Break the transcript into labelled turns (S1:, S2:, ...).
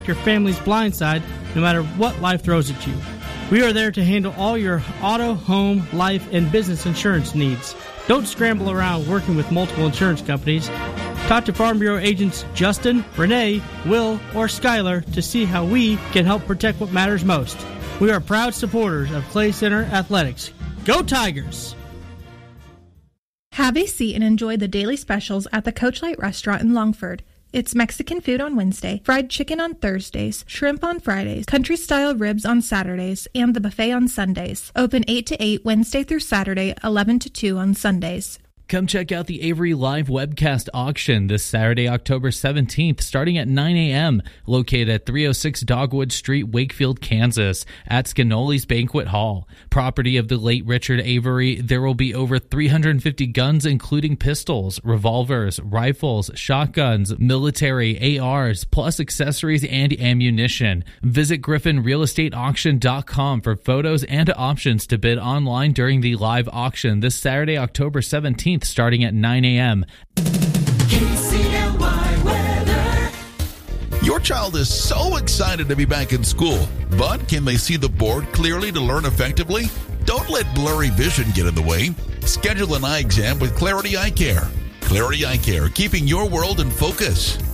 S1: your family's blind side no matter what life throws at you. We are there to handle all your auto, home, life, and business insurance needs. Don't scramble around working with multiple insurance companies. Talk to Farm Bureau agents Justin, Renee, Will, or Skylar to see how we can help protect what matters most. We are proud supporters of Clay Center Athletics. Go Tigers!
S2: Have a seat and enjoy the daily specials at the Coachlight Restaurant in Longford. It's Mexican food on Wednesday, fried chicken on Thursdays, shrimp on Fridays, country-style ribs on Saturdays, and the buffet on Sundays. Open 8 to 8 Wednesday through Saturday, 11 to 2 on Sundays.
S3: Come check out the Avery Live webcast auction this Saturday, October 17th, starting at 9 a.m., located at 306 Dogwood Street, Wakefield, Kansas, at Scanoli's Banquet Hall. Property of the late Richard Avery, there will be over 350 guns, including pistols, revolvers, rifles, shotguns, military, ARs, plus accessories and ammunition. Visit GriffinRealEstateAuction.com for photos and options to bid online during the live auction this Saturday, October 17th. Starting at 9 a.m.
S4: KCLY weather.
S5: Your child is so excited to be back in school, but can they see the board clearly to learn effectively? Don't let blurry vision get in the way. Schedule an eye exam with Clarity Eye Care. Clarity Eye Care, keeping your world in focus.